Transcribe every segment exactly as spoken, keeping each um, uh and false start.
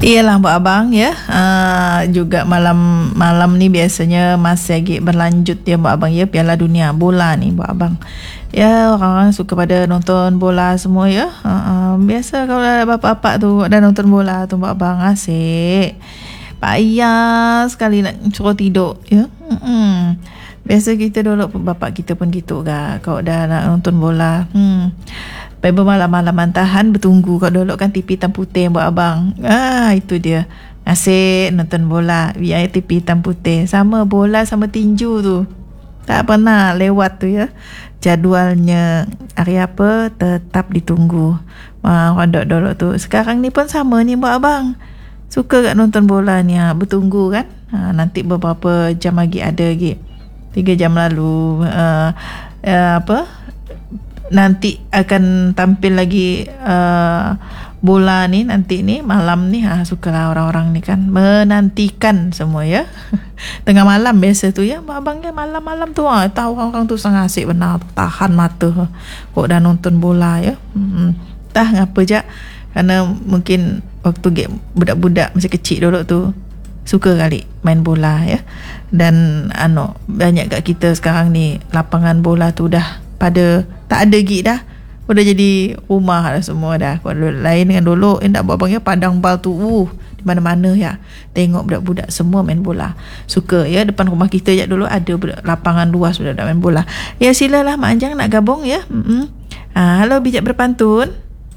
Iyalah Mbak Abang ya. Uh, juga malam malam ni biasanya masih lagi berlanjut ya Mbak Abang ya, Piala Dunia bola ni Mbak Abang. Ya, orang-orang suka pada nonton bola semua ya. Uh, uh, biasa kalau ada bapak-bapak tu ada nonton bola tu Mbak Abang, asyik. Payah sekali nak suruh tidur ya. Hmm. Biasa kita dulu bapak kita pun gitu kan. Kalau dah nak nonton bola. Hmm. Sampai bermalam-malaman tahan bertunggu. Kalau dulu kan T V hitam putih buat abang. Ah, itu dia. Asyik nonton bola. Biar T V hitam putih. Sama bola sama tinju tu. Tak pernah lewat tu ya. Jadualnya hari apa tetap ditunggu. Wah, orang dulu tu. Sekarang ni pun sama ni buat abang. Suka kat nonton bola ni. Ha, bertunggu kan. Ha, nanti beberapa jam lagi ada lagi. Tiga jam lalu. Uh, uh, apa? Nanti akan tampil lagi uh, bola ni nanti ni malam ni. Ha, sukalah orang-orang ni kan menantikan semua ya. Tengah malam biasa tu ya abang ya, malam-malam tu ha, tahu orang-orang tu sangat asyik benar tahan mata kok dah nonton bola ya. Hmm. Tah ngapa je kerana mungkin waktu budak-budak masih kecil dulu tu suka kali main bola ya. Dan ano banyak kat kita sekarang ni lapangan bola tu dah pada tak ada gig dah. Udah jadi rumah dah semua dah. Kalau lain dengan dulu endak buat bang ya, padang bal tu uh di mana-mana ya. Tengok budak-budak semua main bola. Suka ya, depan rumah kita je dulu ada lapangan luas sudah nak main bola. Ya silalah Mak Anjang nak gabung ya. Hmm. Ha, halo bijak berpantun.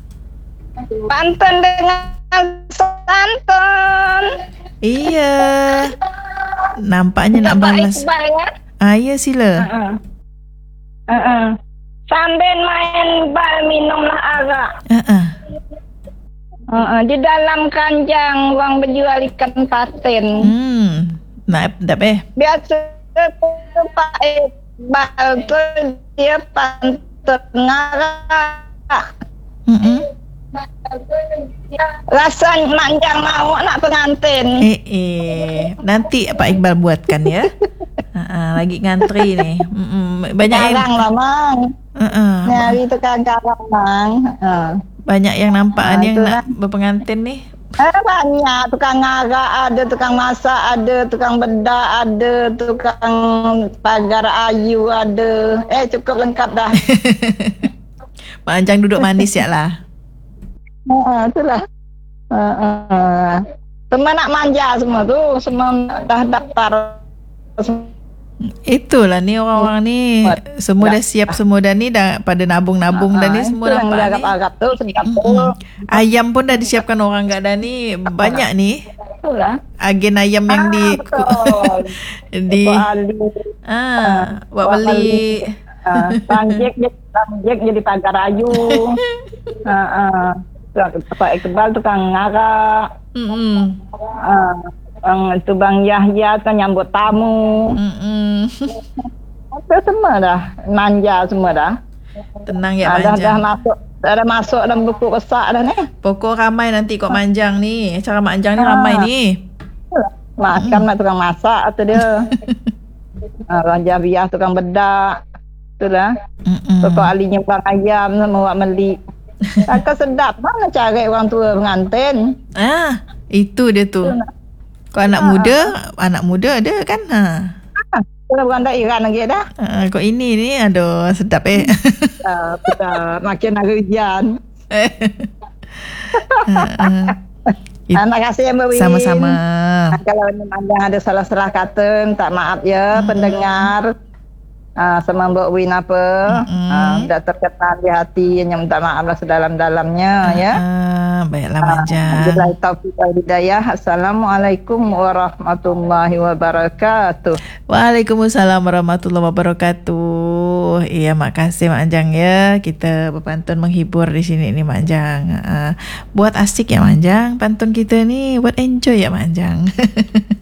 Pantun dengan santun. Iya. Nampaknya nak balas. Ya? Ah, ya sila. Uh-uh. Uh-uh. Sambil main bal minumlah arak. Uh-uh. Uh-uh. Di dalam kanjang orang berjual ikan patin. Hmm. Nak tak eh? Biasa Pak Iqbal tu dia pantun ngarak. Mm-mm. Rasanya manjang mau nak pengantin. Eh eh nanti Pak Iqbal buatkan ya. Ha, lagi ngantri ni. Mm-mm. Banyak garang yang lah mang. Uh-uh. Nyari tukang garang mang. Uh. Banyak yang nampak Ha, ni yang itulah. nak berpengantin ni. Eh, banyak tukang ngarak, ada tukang masak, ada tukang bedak, ada tukang pagar ayu, ada. Eh cukup lengkap dah. Mak Anjang duduk manis ya lah. Ha, itulah. Ha, ha, ha. Semua nak manja semua tu, semua dah daftar. Itulah ni orang-orang ni semua dah siap, semua dah ni dah pada nabung-nabung dah ni semua nampak ni. Agak-agak tu sedap tu. Ayam pun dah disiapkan orang kat dah ni. Banyak ni. Itulah. Agen ayam yang di di ah buat beli. Ah, Panjek je, panjek jadi pagar ayu. Ah, ah. Pak Iqbal tukang ngarak. Hmm. Ah, Bang itu Bang Yahya kan nyambut tamu. Hmm. Itu semua dah manja semua dah. Tenang ya Ah, dah, Manjang. dah masuk, dah masuk dalam buku besar dah ni. Pokok ramai nanti kok Manjang ni. Acara Mak Anjang ni ramai ni. Makan nak tukang masak tu dia. Ah, Bang Javiah tukang bedak. Itulah. Pokok Ali nyembang ayam sama wak meli. Takkan sedap mana cari orang tua pengantin. Ah, itu dia tu. Kau anak muda, anak muda ada kan? Ha. Kalau bukan dah Iran lagi dah. Uh, kau ini ni aduh sedap eh. Uh, kita makin hari hujan. uh, uh. Terima kasih Mbak Win. Sama-sama. Kalau memang ada salah-salah kata, tak maaf ya hmm. pendengar. Uh, sama Mbak Win apa mm-hmm. uh, tidak terkesan di hati, hanya minta maaf lah sedalam-dalamnya uh, ya. Uh, baiklah Manjang. Wabillahi taufiq wal hidayah. Assalamualaikum warahmatullahi wabarakatuh. Waalaikumsalam warahmatullahi wabarakatuh. Iya, makasih Mak Anjang ya. Kita berpantun menghibur di sini ni Mak Anjang. Uh, buat asik ya Mak Anjang. Pantun kita ni buat enjoy ya Mak Anjang.